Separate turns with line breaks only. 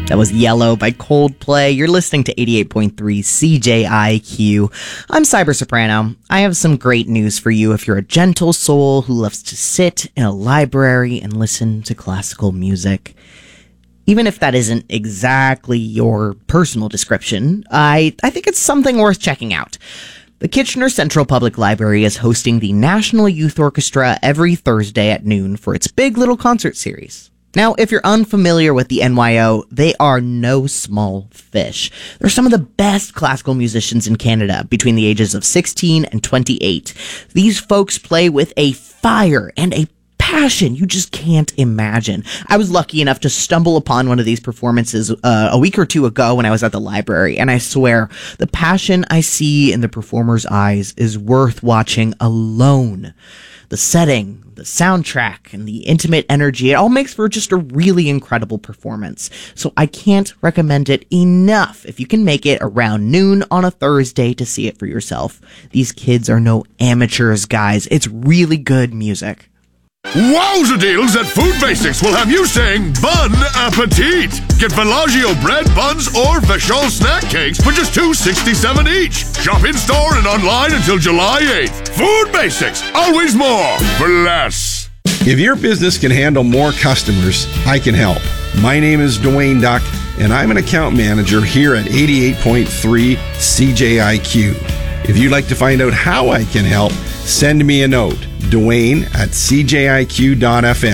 That was Yellow by Coldplay. You're listening to 88.3 CJIQ. I'm Cyber Soprano. I have some great news for you if you're a gentle soul who loves to sit in a library and listen to classical music. Even if that isn't exactly your personal description, I think it's something worth checking out. The Kitchener Central Public Library is hosting the National Youth Orchestra every Thursday at noon for its Big Little Concert Series. Now, if you're unfamiliar with the NYO, they are no small fish. They're some of the best classical musicians in Canada between the ages of 16 and 28. These folks play with a fire and a passion you just can't imagine. I was lucky enough to stumble upon one of these performances a week or two ago when I was at the library, and I swear, the passion I see in the performer's eyes is worth watching alone. The setting, the soundtrack, and the intimate energy, it all makes for just a really incredible performance. So I can't recommend it enough if you can make it around noon on a Thursday to see it for yourself. These kids are no amateurs, guys. It's really good music.
Wowza deals at Food Basics will have you saying Bon Appetit! Get Bellagio bread, buns, or Vachon snack cakes for just $2.67 each. Shop in-store and online until July 8th. Food Basics, always more for less.
If your business can handle more customers, I can help. My name is Dwayne Duck, and I'm an account manager here at 88.3 CJIQ. If you'd like to find out how I can help, send me a note. Dwayne at cjiq.fm.